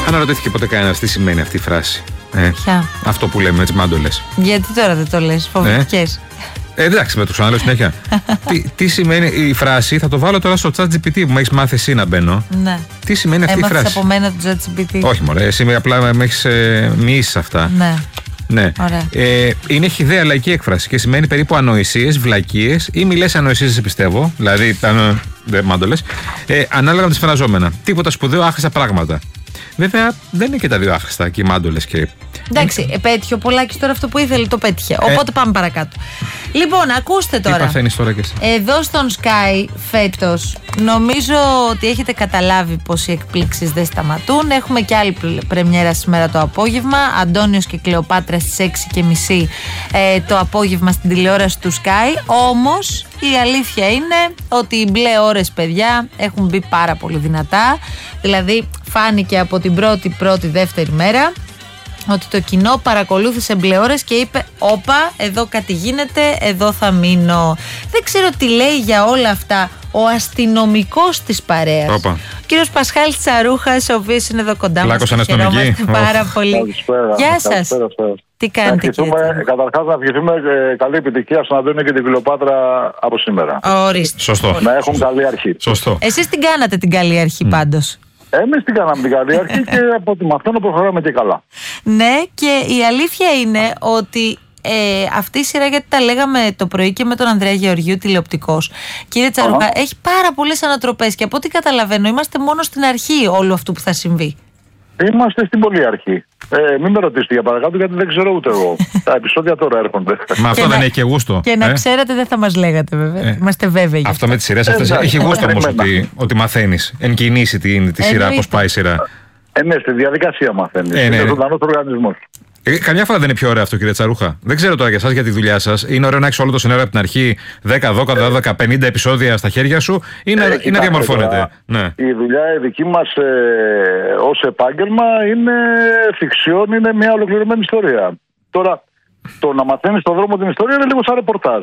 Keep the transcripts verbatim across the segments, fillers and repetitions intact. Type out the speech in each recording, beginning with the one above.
Αναρωτήθηκε ποτέ κανένας τι σημαίνει αυτή η φράση? Ε, Ποια? Αυτό που λέμε με τις μάντολες. Γιατί τώρα δεν το λες, φοβηθικές? Ε, εντάξει, με το ξαναλέω συνέχεια. τι, τι σημαίνει η φράση, θα το βάλω τώρα στο ChatGPT που με έχεις μάθει εσύ να μπαίνω. Ναι. Τι σημαίνει αυτή Έμαθες η φράση? από μένα το ChatGPT? Όχι, μωρέ, εσύ απλά με έχεις ε, μοιήσει αυτά. Ναι. Ναι. Ε, είναι χυδαία λαϊκή έκφραση και σημαίνει περίπου ανοησίες, βλακίες ή μη λες ανοησίες, σε πιστεύω. Δηλαδή, δεν μάντολες. Ε, ανάλογα με τις φραζόμενα. Τίποτα σπουδαίο, άχρηστα πράγματα. Βέβαια, δεν είναι και τα δύο άχρηστα και οι μάντολες και. Εντάξει, πέτυχε ο Πολάκης τώρα αυτό που ήθελε, το πέτυχε. Ε, Οπότε πάμε παρακάτω. Λοιπόν, ακούστε τώρα. Τι παθαίνεις τώρα και εσύ? Εδώ στον Sky φέτος νομίζω ότι έχετε καταλάβει πως οι εκπλήξεις δεν σταματούν. Έχουμε και άλλη πρεμιέρα σήμερα το απόγευμα. Αντώνιος και Κλεοπάτρα στις έξι και μισή ε, το απόγευμα στην τηλεόραση του Sky. Όμως η αλήθεια είναι ότι οι μπλε ώρες, παιδιά, έχουν μπει πάρα πολύ δυνατά. Δηλαδή φάνηκε από την πρώτη, πρώτη, δεύτερη μέρα ότι το κοινό παρακολούθησε μπλε ώρες και είπε όπα, εδώ κάτι γίνεται, εδώ θα μείνω. Δεν ξέρω τι λέει για όλα αυτά ο αστυνομικός της παρέας. Όπα. Ο κύριος Πασχάλης Τσαρούχας, ο οποίος είναι εδώ κοντά μας. Πλάκος αστυνομική. Πάρα πολύ. Καλησπέρα. Γεια σας. Καλησπέρα. Τι κάνετε, κύριε? Καταρχάς να ευχηθούμε ε, καλή επιτυχία στον Αντώνιο και την Κλεοπάτρα από σήμερα. Ορίστε. Σωστό. Να έχουν καλή αρχή. Σωστό. Εσείς την κάνατε την καλή αρχή mm. πάντως. Εμείς την κάναμε την καλή αρχή και από ό,τι μαθαίνω προχωράμε και καλά. Ναι, και η αλήθεια είναι ότι ε, αυτή η σειρά, γιατί τα λέγαμε το πρωί και με τον Ανδρέα Γεωργίου, τηλεοπτικός, κύριε Τσαρούχα, uh-huh. έχει πάρα πολλές ανατροπές και από ό,τι καταλαβαίνω είμαστε μόνο στην αρχή όλου αυτού που θα συμβεί. Είμαστε στην πολύ αρχή. Ε, μην με ρωτήσετε για παρακάτω, γιατί δεν ξέρω ούτε εγώ. Τα επεισόδια τώρα έρχονται. Μα αυτό δεν έχει και γούστο. Και ε? να ξέρετε, δεν θα μας λέγατε βέβαια. Ε. Είμαστε βέβαιοι. Αυτό με τις σειρές αυτές ε, έχει γούστο όμως ότι, ότι μαθαίνεις εν κινήσει τη, τη σειρά, πώς πάει η σειρά. Ε, ναι, στη διαδικασία μαθαίνεις. Ε, ναι. Είναι ζωντανός οργανισμός. Ε, καμιά φορά δεν είναι πιο ωραίο αυτό, κύριε Τσαρούχα? Δεν ξέρω τώρα για εσάς, για τη δουλειά σας. Είναι ωραίο να έχεις όλο το σενάριο από την αρχή, δέκα, δώδεκα, πενήντα επεισόδια στα χέρια σου, ή να, ε, ή να διαμορφώνεται? Ναι. Η δουλειά η δική μας ε, ως επάγγελμα είναι φιξιόν, είναι μια ολοκληρωμένη ιστορία. Τώρα, το να μαθαίνεις στον δρόμο την ιστορία είναι λίγο σαν ρεπορτάζ.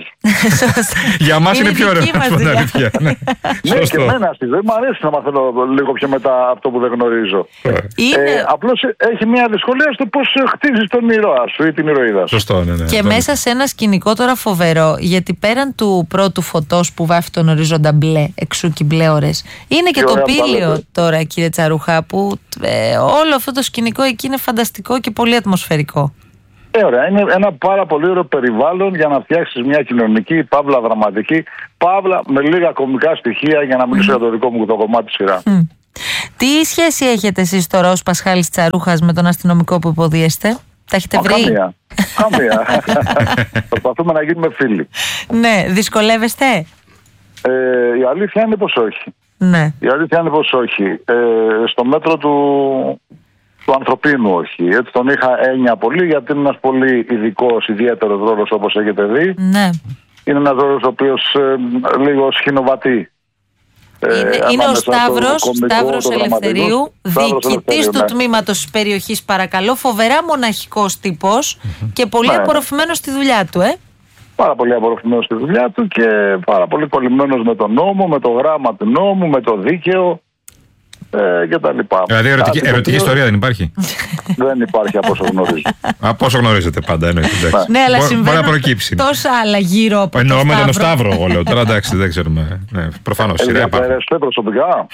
Για μας είναι πιο ωραίο. Ναι, και εμένα στη ζωή μου αρέσει να μαθαίνω λίγο πιο μετά αυτό που δεν γνωρίζω. Ε, απλώς έχει μια δυσκολία στο πώς χτίζεις τον ήρωα σου ή την ηρωίδα σου. Σωστό, ναι, ναι. Και μέσα σε ένα σκηνικό τώρα φοβερό, γιατί πέραν του πρώτου φωτός που βάφει τον ορίζοντα μπλε, εξού και μπλε ώρες, είναι και, και το πήλιο τώρα, κύριε Τσαρούχα, που ε, όλο αυτό το σκηνικό εκεί είναι φανταστικό και πολύ ατμοσφαιρικό. Ε, ωραία. Είναι ένα πάρα πολύ ωραίο περιβάλλον για να φτιάξεις μια κοινωνική, παύλα δραματική, παύλα με λίγα κωμικά στοιχεία, για να μιλήσω mm. για το δικό μου το κομμάτι σειρά. Mm. Τι σχέση έχετε εσείς τώρα ως Πασχάλης Τσαρούχας με τον αστυνομικό που υποδίεστε? Τα έχετε βρει? Καμία. Καμία. Προσπαθούμε να γίνουμε φίλοι. Ναι, δυσκολεύεστε? Ε, η αλήθεια είναι πως όχι. Ναι. Η αλήθεια είναι πως όχι. Ε, στο μέτρο του... του ανθρωπίνου όχι. Έτσι τον είχα έννοια πολύ, γιατί είναι ένας πολύ ειδικός, ιδιαίτερος ρόλος, όπως έχετε δει. Ναι. Είναι ένας ρόλος ο οποίος ε, λίγο σχηνοβατεί. Είναι, ε, είναι ο Σταύρος, κομικό, Σταύρος Ελευθερίου, διοικητής του ναι. τμήματος της περιοχής, παρακαλώ. Φοβερά μοναχικός τύπος mm-hmm. και πολύ ναι. απορροφημένος στη δουλειά του, ε. Πάρα πολύ απορροφημένος στη δουλειά του και πάρα πολύ κολλημένος με τον νόμο, με το γράμμα του νόμου, με το δίκαιο. Ε, και τα λοιπά. Δηλαδή ερωτική, ερωτική ιστορία δεν υπάρχει? Δεν υπάρχει από όσο γνωρίζω. Από όσο γνωρίζετε πάντα εννοείται. Ναι, αλλά συμβαίνουν μπορεί να προκύψει. Τόσα άλλα γύρω από εννοώ το με τον Σταύρο. Σταύρο εγώ λέω. Τώρα εντάξει δεν ξέρουμε. Ναι, προφανώς. Ενδιαφέρεστε προσωπικά?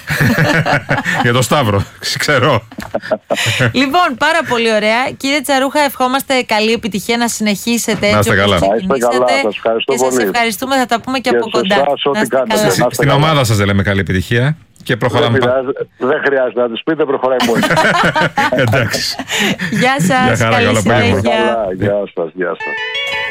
Για τον Σταύρο, ξέρω. Λοιπόν, πάρα πολύ ωραία. Κύριε Τσαρούχα, ευχόμαστε καλή επιτυχία να συνεχίσετε έτσι όπως ξεκινήσατε. Και σας ευχαριστούμε, θα τα πούμε και από κοντά. Στην ομάδα σας δεν λέμε καλή επιτυχία. Και προχωράμε. Δεν, δεν χρειάζεται να τις πείτε, προχωράει μόνοι. Εντάξει. Γεια σας, καλή συνέχεια. Γεια σας, γεια σας.